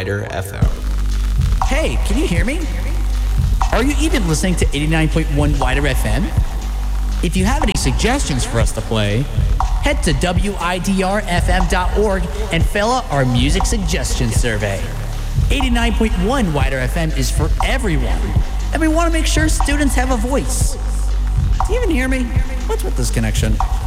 Wider FM. Hey, can you hear me? Are you even listening to 89.1 Wider FM? If you have any suggestions for us to play, head to widrfm.org and fill out our music suggestion survey. 89.1 Wider FM is for everyone, and we want to make sure students have a voice. Do you even hear me? What's with this connection?